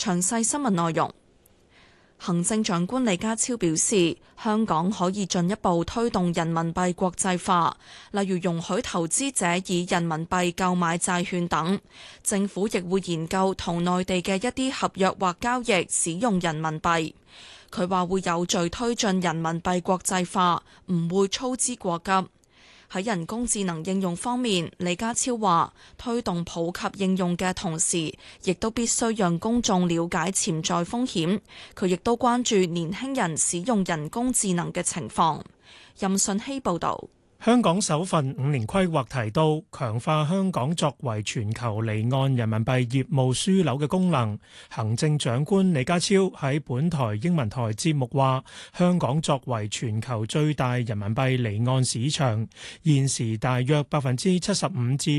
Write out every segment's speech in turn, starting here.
詳細新聞內容。行政長官李家超表示，香港可以進一步推動人民幣國際化，例如容許投資者以人民幣購買債券等。政府亦會研究同內地嘅一啲合約或交易使用人民幣。佢話會有序推進人民幣國際化，唔會操之過急。喺人工智能應用方面，李家超話推動普及應用嘅同時，亦都必須讓公眾了解潛在風險。佢亦都關注年輕人使用人工智能嘅情況。任信希報導。 香港首份5年規劃提到，強化香港作為全球離岸人民幣業務樞紐嘅功能。行政長官李家超喺本台英文台節目話，香港作為全球最大人民幣離岸市場，現時大約75%至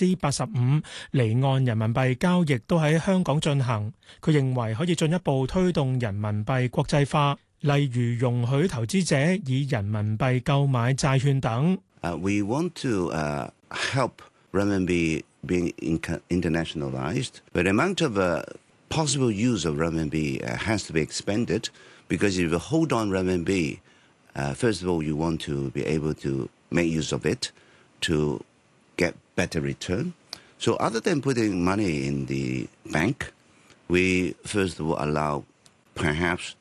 85%離岸人民幣交易都喺香港進行。佢認為可以進一步推動人民幣國際化。例如容許投資者以人民幣購買債券等。 We want to help renminbi being internationalized, but the amount of possible use of renminbi has to be expanded because if you hold on renminbi, first of all, you want to be able to make use of it to get better return. So other than putting money in the bank, we first of all allow perhaps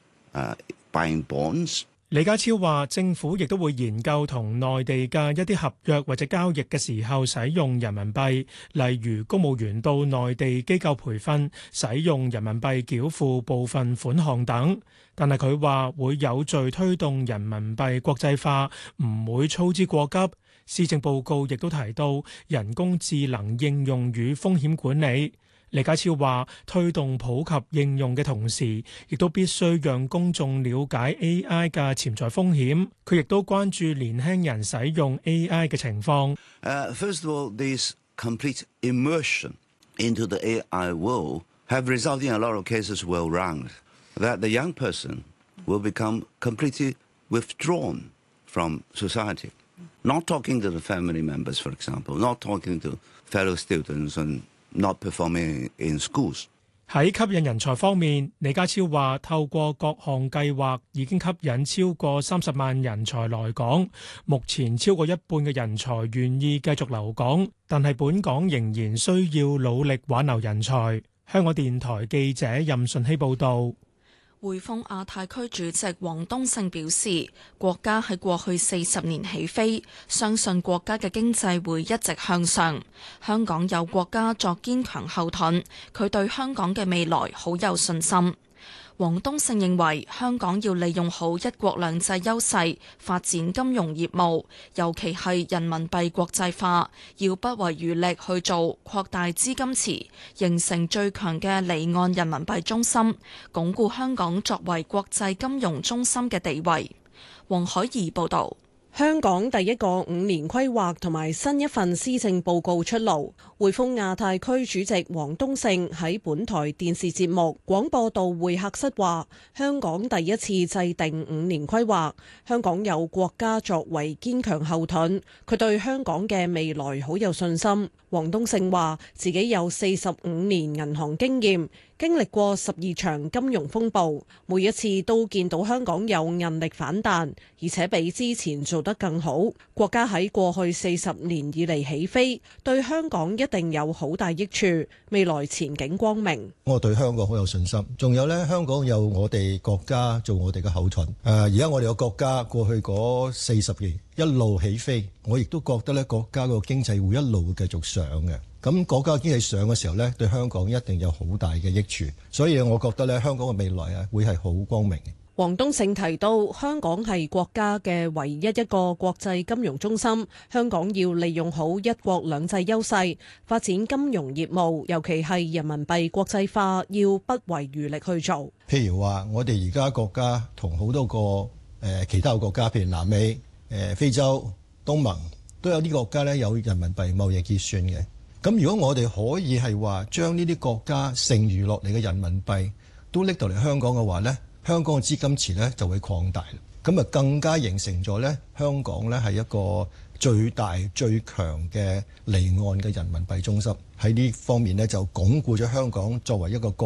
buying bonds. 李家超話，政府亦都會研究同內地嘅一啲合約或者交易嘅時候使用人民幣，例如公務員到內地機構培訓，使用人民幣繳付部分款項等。但係佢話會有序推動人民幣國際化，唔會操之過急。施政報告亦都提到人工智能應用與風險管理。李家超話，推動普及應用嘅同時，亦都必須讓公眾了解 AI 嘅潛在風險。佢亦都關注年輕人使用 AI 嘅情況。 First of all, this complete immersion into the AI world have resulted in a lot of cases well round that the young person will become completely withdrawn from society. Not talking to the family members, for example, not talking to fellow students and not performing in schools. 喺吸引人才方面，李家超話透過各項計劃已經吸引超過30萬人才來港，目前超過一半嘅人才願意繼續留港，但係本港仍然需要努力挽留人才。香港電台記者任順希報導。 匯豐亞太區主席王冬勝表示，國家喺過去40年起飛，相信國家嘅經濟會一直向上。香港有國家作堅強後盾，佢對香港嘅未來好有信心。王冬勝認為，香港要利用好一國兩制優勢，發展金融業務，尤其係人民幣國際化，要不遺餘力去做，擴大資金池，形成最強嘅離岸人民幣中心，鞏固香港作為國際金融中心嘅地位。黃海怡報導。 香港第一個5年規劃同埋新一份施政報告出爐，匯豐亞太區主席王冬勝喺本台電視節目廣播道會客室話：香港第一次制定5年規劃，香港有國家作為堅強後盾，佢對香港嘅未來好有信心。王冬勝話：自己有45年銀行經驗，經歷過12場金融風暴，每一次都見到香港有韌力反彈，而且比之前做得更好。國家喺過去40年以嚟起飛，對香港一定有好大益處，未來前景光明。 我對香港好有信心，仲有呢，香港有我哋國家做我哋嘅後盾。而家我哋嘅國家過去嗰40年一路起飛，我亦都覺得咧國家個經濟會一路繼續上嘅。咁國家經濟上嘅時候咧，對香港一定有好大嘅益處。所以我覺得咧，香港嘅未來啊會係好光明嘅。 王冬勝提到，香港係國家嘅唯一一個國際金融中心，香港要利用好一國兩制優勢，發展金融業務，尤其係人民幣國際化，要不遺餘力去做。 譬如話，我哋而家國家同好多個其他國家，譬如南美、非洲、東盟，都有啲國家咧有人民幣貿易結算嘅。咁如果我哋可以係話將呢啲國家剩餘落嚟嘅人民幣都拎到嚟香港嘅話咧，香港嘅資金池咧就會擴大，咁啊更加形成咗咧香港咧係一個最大最強嘅離岸嘅人民幣中心。喺呢方面咧就鞏固咗香港作為一個